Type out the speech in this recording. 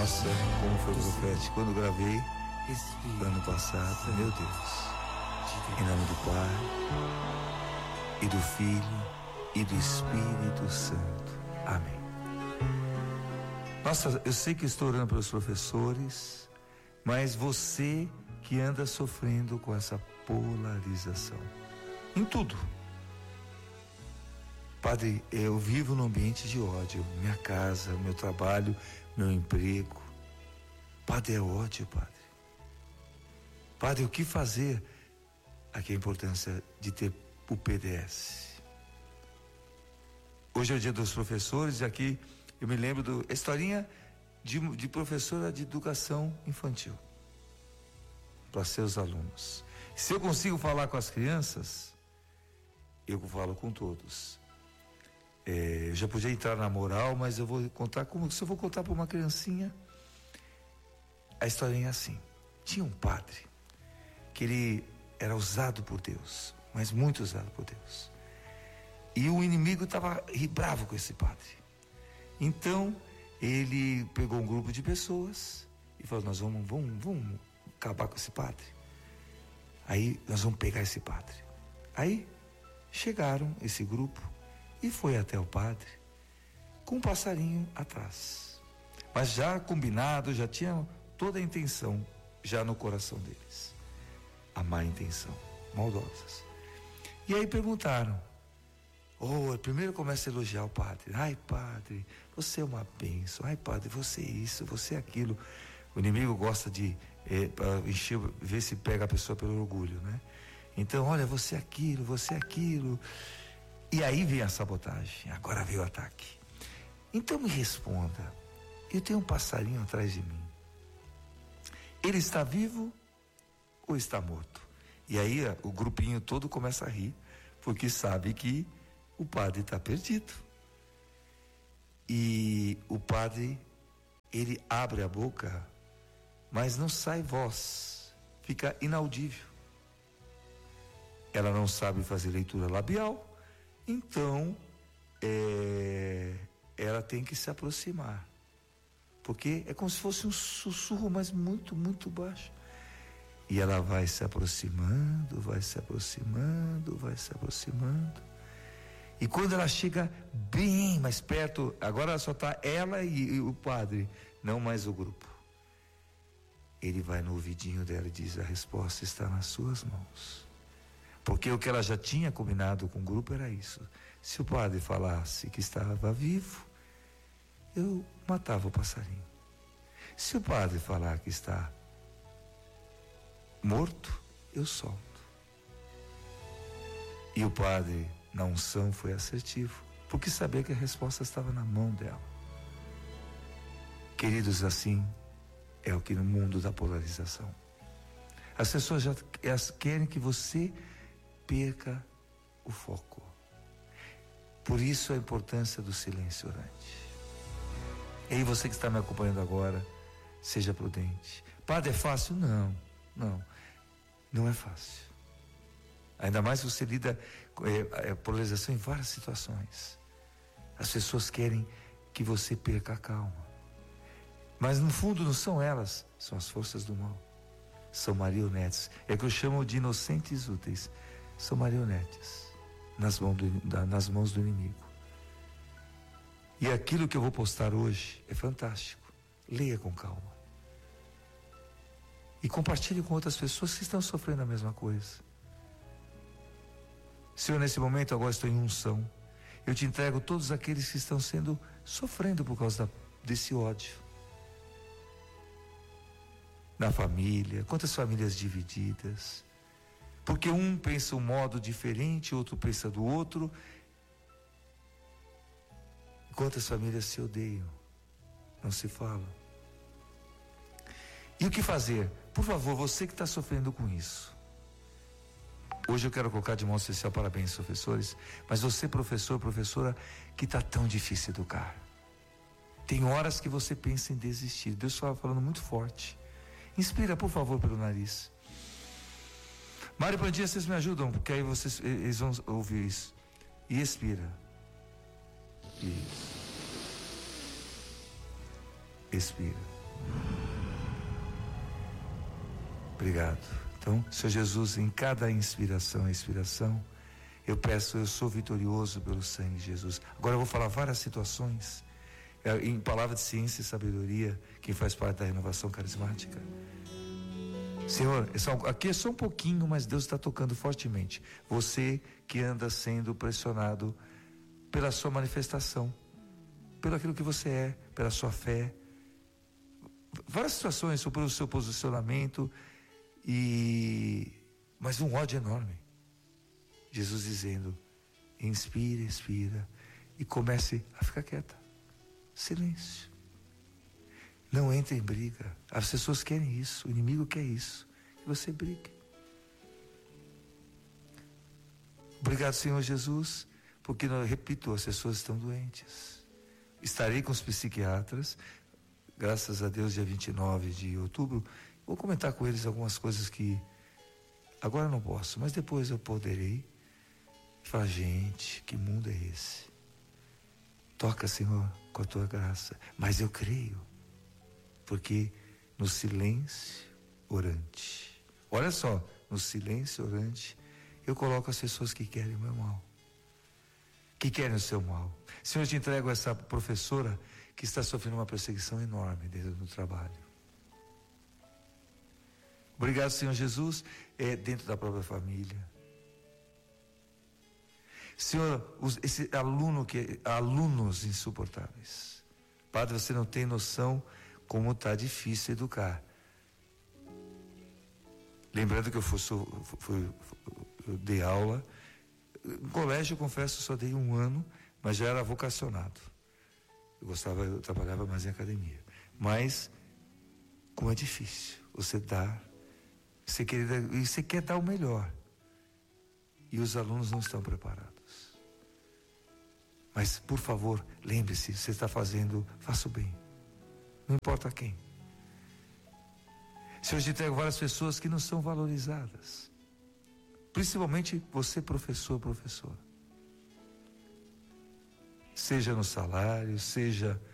Nossa, como foi profético. Quando eu gravei, ano passado, meu Deus. Em nome do Pai, e do Filho, e do Espírito Santo. Amém. Nossa, eu sei que estou orando pelos professores, mas você que anda sofrendo com essa polarização, em tudo. Padre, eu vivo num ambiente de ódio, minha casa, meu trabalho, meu emprego. Padre, é ódio, Padre. Padre, o que fazer? Aqui a importância de ter o PDS. Hoje é o dia dos professores, e aqui eu me lembro da historinha de professora de educação infantil para seus alunos. Se eu consigo falar com as crianças, eu falo com todos. Eu já podia entrar na moral, mas eu vou contar se eu vou contar para uma criancinha. A historinha é assim: tinha um padre que ele era usado por Deus, mas muito usado por Deus. E o inimigo estava bravo com esse padre. Então ele pegou um grupo de pessoas e falou: nós vamos acabar com esse padre. Aí nós vamos pegar esse padre. Aí chegaram esse grupo e foi até o padre com um passarinho atrás, mas já combinado, já tinha toda a intenção já no coração deles, a má intenção, maldosas. E aí perguntaram, primeiro começa a elogiar o padre. Ai, padre, você é uma bênção. Ai, padre, você é isso, você é aquilo. O inimigo gosta de encher, ver se pega a pessoa pelo orgulho, né? Então, olha, você é aquilo, você é aquilo. E aí vem a sabotagem, agora veio o ataque. Então me responda, eu tenho um passarinho atrás de mim. Ele está vivo ou está morto? E aí o grupinho todo começa a rir, porque sabe que o padre está perdido. E o padre, ele abre a boca, mas não sai voz, fica inaudível. Ela não sabe fazer leitura labial, então ela tem que se aproximar, porque é como se fosse um sussurro, mas muito, muito baixo. E ela vai se aproximando, vai se aproximando, vai se aproximando. E quando ela chega bem mais perto, agora só está ela e o padre, não mais o grupo. Ele vai no ouvidinho dela e diz: a resposta está nas suas mãos. Porque o que ela já tinha combinado com o grupo era isso: se o padre falasse que estava vivo, eu matava o passarinho. Se o padre falar que está morto, eu solto. E o padre, na unção, foi assertivo, porque sabia que a resposta estava na mão dela. Queridos, assim é o que no mundo da polarização. As pessoas elas querem que você perca o foco. Por isso a importância do silêncio orante. E aí você que está me acompanhando agora, seja prudente. Padre, é fácil? Não é fácil. Ainda mais você lida com polarização em várias situações. As pessoas querem que você perca a calma. Mas no fundo não são elas, são as forças do mal. São marionetes. É que eu chamo de inocentes úteis. São marionetes nas mãos do inimigo. E aquilo que eu vou postar hoje é fantástico. Leia com calma. E compartilhe com outras pessoas que estão sofrendo a mesma coisa. Senhor, nesse momento agora estou em unção. Eu te entrego todos aqueles que estão sofrendo por causa desse ódio. Na família, quantas famílias divididas. Porque um pensa um modo diferente, outro pensa do outro. Quantas famílias se odeiam, não se falam. E o que fazer? Por favor, você que está sofrendo com isso. Hoje eu quero colocar de modo especial parabéns, professores. Mas você, professor, professora, que está tão difícil educar. Tem horas que você pensa em desistir. Deus está falando muito forte. Inspira, por favor, pelo nariz. Mário Pandinha, vocês me ajudam, porque aí eles vão ouvir isso. E expira. Isso. Expira. Obrigado. Então, Senhor Jesus, em cada inspiração e expiração, eu peço, eu sou vitorioso pelo sangue de Jesus. Agora eu vou falar várias situações, em palavra de ciência e sabedoria, quem faz parte da renovação carismática. Senhor, aqui é só um pouquinho, mas Deus está tocando fortemente. Você que anda sendo pressionado pela sua manifestação, pelo aquilo que você é, pela sua fé, várias situações, pelo seu posicionamento, mas um ódio enorme. Jesus dizendo: inspira, expira, e comece a ficar quieta. Silêncio. Não entre em briga. As pessoas querem isso, o inimigo quer isso, que você brigue. Obrigado, Senhor Jesus, porque, repito, as pessoas estão doentes. Estarei com os psiquiatras, graças a Deus, dia 29 de outubro. Vou comentar com eles algumas coisas que agora não posso, mas depois eu poderei. Falar: gente, que mundo é esse? Toca, Senhor, com a tua graça. Mas eu creio, porque no silêncio orante, olha só, no silêncio orante, eu coloco as pessoas que querem o meu mal, que querem o seu mal. Senhor, eu te entrego essa professora que está sofrendo uma perseguição enorme dentro do trabalho. Obrigado, Senhor Jesus, dentro da própria família. Senhor, alunos insuportáveis. Padre, você não tem noção como está difícil educar. Lembrando que eu dei aula. No colégio, eu confesso, só dei 1 ano, mas já era vocacionado. Eu trabalhava mais em academia. Mas, como é difícil você dar, você quer dar o melhor. E os alunos não estão preparados. Mas, por favor, lembre-se, você está fazendo, faça o bem. Não importa quem. Senhor, eu te entrego várias pessoas que não são valorizadas. Principalmente você, professora. Seja no salário, seja